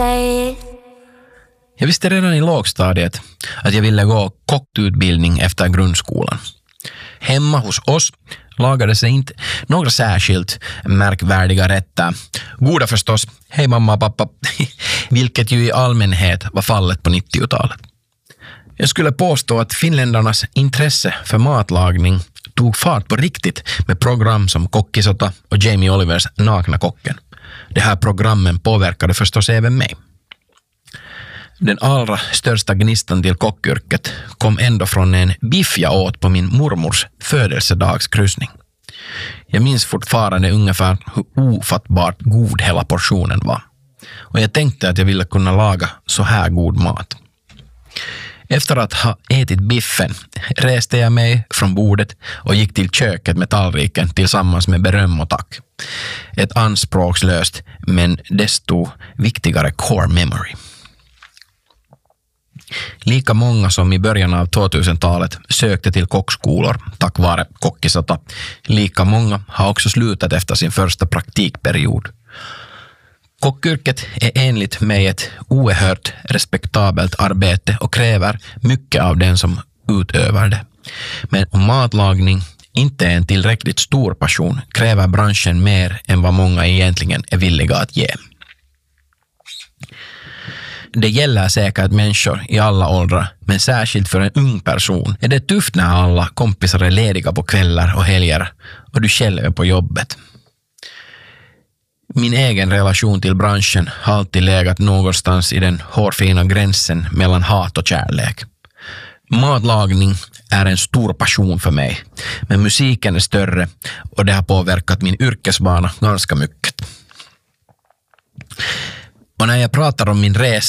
say it. Jag visste redan i lågstadiet att jag ville gå kockutbildning efter grundskolan. Hemma hos oss lagade sig inte några särskilt märkvärdiga rätter. Goda förstås, hej mamma och pappa, vilket ju i allmänhet var fallet på 90-talet. Jag skulle påstå att finländarnas intresse för matlagning tog fart på riktigt med program som Kokkisota och Jamie Olivers Nakna kocken. De här programmen påverkade förstås även mig. Den allra största gnistan till kockyrket kom ändå från en biff jag åt på min mormors födelsedagskryssning. Jag minns fortfarande ungefär hur ofattbart god hela portionen var. Och jag tänkte att jag ville kunna laga så här god mat. Efter att ha ätit biffen reste jag mig från bordet och gick till köket med tallriken tillsammans med beröm och tack. Ett anspråkslöst men desto viktigare core memory. Lika många som i början av 2000-talet sökte till kockskolor tack vare Kokkisota, lika många har också slutat efter sin första praktikperiod. Kockyrket är enligt mig ett oerhört respektabelt arbete och kräver mycket av den som utövar det. Men om matlagning inte är en tillräckligt stor passion kräver branschen mer än vad många egentligen är villiga att ge. Det gäller säkert människor i alla åldrar, men särskilt för en ung person är det tufft när alla kompisar är lediga på kvällar och helger och du själv är på jobbet. Min egen relation till branschen har alltid legat någonstans i den hårfina gränsen mellan hat och kärlek. Matlagning är en stor passion för mig, men musiken är större och det har påverkat min yrkesbana ganska mycket. Och när jag pratar om min resa